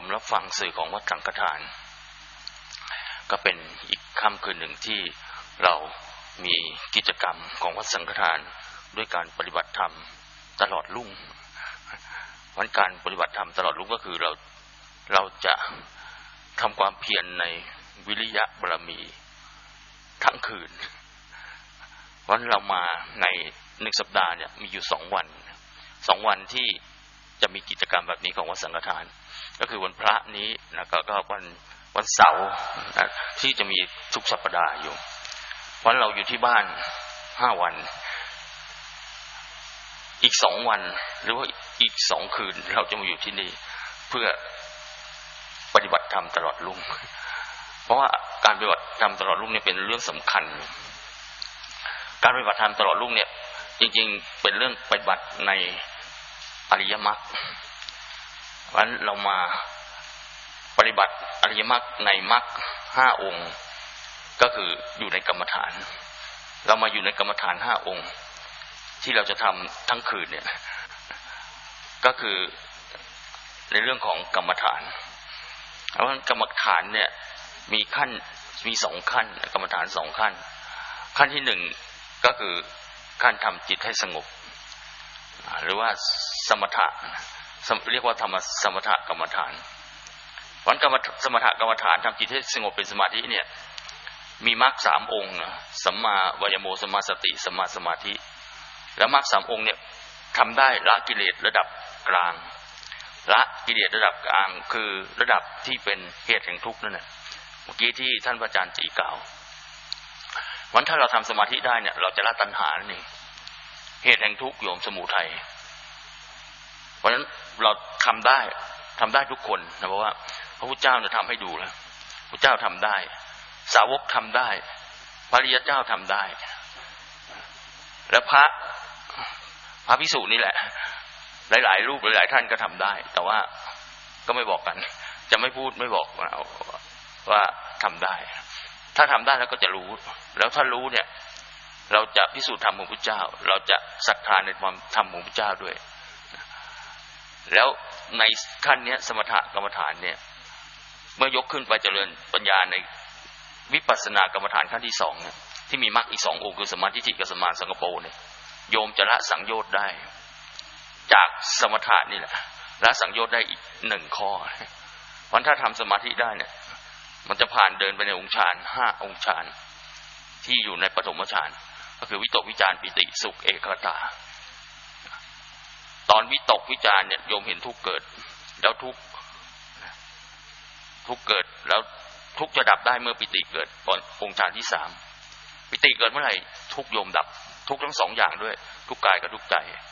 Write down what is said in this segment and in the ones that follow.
รับฟังสื่อของวัดสังฆทานก็เป็นอีกค่ำคืนหนึ่งที่เรามีกิจกรรมของวัดสังฆทานด้วยการปฏิบัติธรรมตลอดรุ่งวันการปฏิบัติธรรมตลอดรุ่งก็คือเราจะทำความเพียรในวิริยะบารมีทั้งคืนวันเรามาใน1สัปดาห์เนี่ยมีอยู่2วันที่จะมีกิจกรรมแบบนี้ของวัดสังฆทานก็คือวันพระนี้นะก็วันเสาร์ที่จะมีทุกสัปดาห์อยู่วันเราอยู่ที่บ้าน5วันอีก2วันหรือว่าอีก2คืนเราจะมาอยู่ที่นี่เพื่อปฏิบัติธรรมตลอดรุ่งเพราะว่าการปฏิบัติธรรมตลอดรุ่งเนี่ยเป็นเรื่องสำคัญการปฏิบัติธรรมตลอดรุ่งเนี่ยจริงๆเป็นเรื่องปฏิบัติในอริยมรรควันเรามาปฏิบัติอริยมรรคในมรรค5องค์ก็คืออยู่ในกรรมฐานเรามาอยู่ในกรรมฐาน5องค์ที่เราจะทำทั้งคืนเนี่ยก็คือในเรื่องของกรรมฐานเพราะกรรมฐานเนี่ยมี2ขั้นกรรมฐาน2ขั้นขั้นที่1ก็คือขั้นทำจิตให้สงบหรือว่าสมถะเรียกว่าธรรมสมถะกรรมฐานวันสมถะกรรมฐานทำจิตให้สงบเป็นสมาธิเนี่ยมีมรรค3องค์นะสัมมาวายโมสัมมาสติสัมมาสมาธิแล้วมรรค3องค์เนี่ยทำได้ละกิเลสระดับกลางละกิเลสระดับกลางคือระดับที่เป็นเหตุแห่งทุกข์นั่นแหละเมื่อกี้ที่ท่านพระอาจารย์จีกล่าววันถ้าเราทำสมาธิได้เนี่ยเราจะละตัณหานี่เหตุแห่งทุกข์โยมสมุทัยเพราะฉะนั้นเราทำได้ทุกคนนะเพราะว่าพระพุทธเจ้าจะทำให้ดูแล้วพระเจ้าทำได้สาวกทำได้พระอริยเจ้าทำได้และพระภิกษุนี่แหละหลายๆรูปหลายๆท่านก็ทำได้แต่ว่าก็ไม่บอกกันจะไม่พูดไม่บอกว่าทำได้ถ้าทำได้แล้วก็จะรู้แล้วถ้ารู้เนี่ยเราจะพิสูจน์ธรรมของพระเจ้าเราจะศรัทธาในความธรรมของพระเจ้าด้วยแล้วในขั้นนี้สมถะกรรมฐานเนี่ยเมื่อยกขึ้นไปเจริญปัญญาในวิปัสสนากรรมฐานขั้นที่2เนี่ยที่มีมรรคอีก2องค์คือสัมมาทิฏฐิกับสัมมาสังกัปโปเนี่ยโยมจะละสังโยชน์ได้จากสมถะนี่แหละละสังโยชน์ได้อีก1ข้อเพราะถ้าทำสมาธิได้เนี่ยมันจะผ่านเดินไปในองค์ฌาน5องค์ฌานที่อยู่ในปฐมฌานก็คือวิตกวิจารปิติสุขเอกคตาตอนวิตกวิจารเนี่ยโยมเห็นทุกข์เกิดแล้วทุกข์เกิดแล้วทุกข์จะดับได้เมื่อปิติเกิดองค์ฌานที่3ปิติเกิดเมื่อไหร่ทุกข์โยมดับทุกข์ทั้ง2อย่างด้วยทุกข์กายกับทุกข์ใจ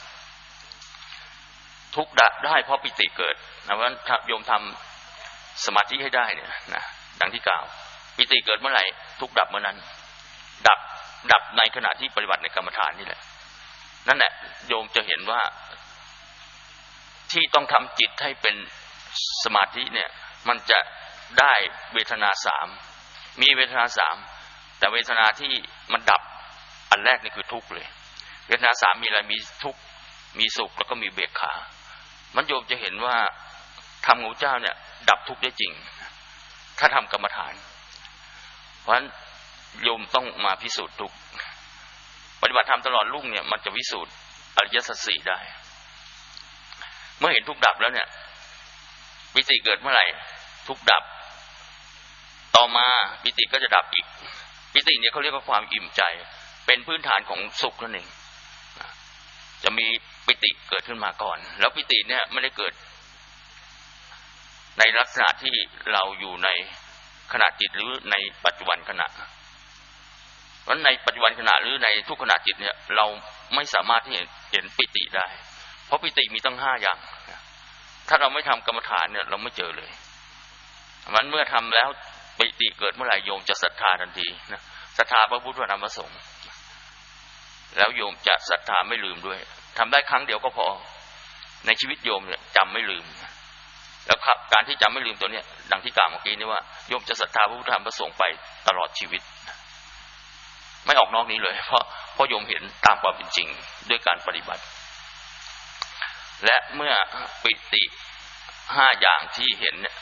ทุกข์ดับได้เพราะปิติเกิดนะเพราะฉะนั้นถ้าโยมทำสมาธิให้ได้เนี่ยนะดังที่กล่าวปิติเกิดเมื่อไหร่ทุกข์ดับเมื่อนั้นดับในขณะที่ปฏิบัติในกรรมฐานนี่แหละนั่นแหละโยมจะเห็นว่าที่ต้องทำจิตให้เป็นสมาธิเนี่ยมันจะได้เวทนา3มีเวทนา3แต่เวทนาที่มันดับอันแรกนี่คือทุกข์เลยเวทนา3มีอะไรมีทุกข์มีสุขแล้วก็มีเบกขามันโยมจะเห็นว่าธรรมของพระเจ้าเนี่ยดับทุกข์ได้จริงถ้าทำกรรมฐานเพราะฉะนั้นโยมต้องมาพิสูจน์ทุกข์ปฏิบัติธรรมตลอดรุ่งเนี่ยมันจะพิสูจน์อริยสัจสี่ได้เมื่อเห็นทุกข์ดับแล้วเนี่ยปิติเกิดเมื่อไหร่ทุกข์ดับต่อมาปิติก็จะดับอีกปิติเนี่ยเขาเรียกว่าความอิ่มใจเป็นพื้นฐานของสุขนั่นเองจะมีปิติเกิดขึ้นมาก่อนแล้วปิติเนี่ยไม่ได้เกิดในลักษณะที่เราอยู่ในขณะจิตหรือในปัจจุบันขณะเพราะในปัจจุบันขณะหรือในทุกขณะจิตเนี่ยเราไม่สามารถที่จะเห็นปิติได้เพราะปิติมีตั้ง5อย่างถ้าเราไม่ทำกรรมฐานเนี่ยเราไม่เจอเลยมันเมื่อทำแล้วปิติเกิดเมื่อไหร่โยมจะศรัทธาทันทีนะศรัทธาพระพุทธพระธรรมพระสงฆ์แล้วโยมจะศรัทธาไม่ลืมด้วยทำได้ครั้งเดียวก็พอในชีวิตโยมเนี่ยจำไม่ลืมแล้วครับการที่จำไม่ลืมตัวเนี้ยดังที่กล่าวเมื่อกี้นี่ว่าโยมจะศรัทธาพระพุทธธรรมพระสงฆ์ไปตลอดชีวิตไม่ออกนอกนี้เลยเพราะโยมเห็นตามความเป็นจริงด้วยการปฏิบัติและเมื่อปิติ5อย่างที่เห็นเนี่ย